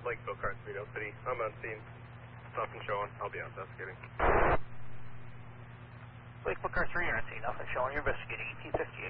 Lakeville car 3 City. I'm on scene. Nothing showing. I'll be investigating. Lakeville car 3, you're on scene. Nothing showing. You're investigating 1858.